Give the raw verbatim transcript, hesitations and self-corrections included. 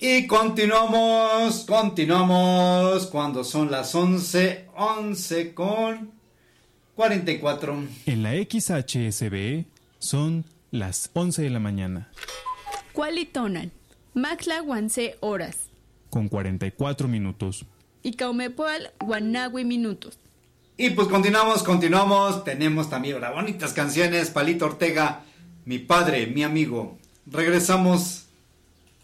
Y continuamos, continuamos cuando son las once, once con cuarenta y cuatro. En la X H S B son las once de la mañana. Cualitonan, Maxla Guanse horas. Con cuarenta y cuatro minutos. Y Caumepoal Guanagui minutos. Y pues continuamos, continuamos. Tenemos también las bonitas canciones. Palito Ortega, mi padre, mi amigo. Regresamos.